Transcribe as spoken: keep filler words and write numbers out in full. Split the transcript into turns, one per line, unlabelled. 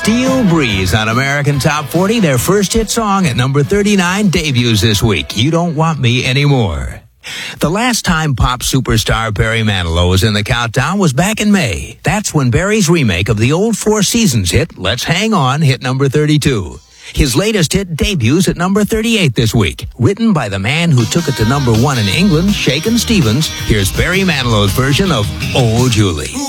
Steel Breeze on American Top forty. Their first hit song at number thirty-nine debuts this week. You Don't Want Me Anymore. The last time pop superstar Barry Manilow was in the countdown was back in May. That's when Barry's remake of the old Four Seasons hit, Let's Hang On, hit number thirty-two. His latest hit debuts at number thirty-eight this week. Written by the man who took it to number one in England, Shakin' Stevens, here's Barry Manilow's version of Oh Julie.